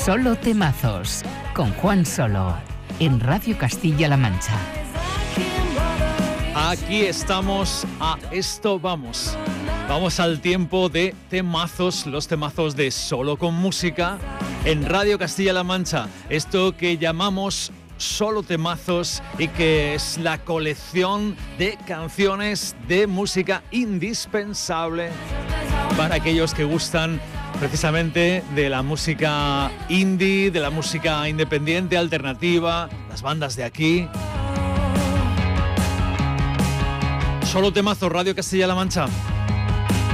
Solo temazos, con Juan Solo, en Radio Castilla-La Mancha. Aquí estamos, a esto vamos. Vamos al tiempo de temazos, los temazos de Solo con Música, en Radio Castilla-La Mancha. Esto que llamamos Solo Temazos y que es la colección de canciones de música indispensable para aquellos que gustan precisamente de la música indie, de la música independiente, alternativa, las bandas de aquí. Solo Temazos, Radio Castilla-La Mancha.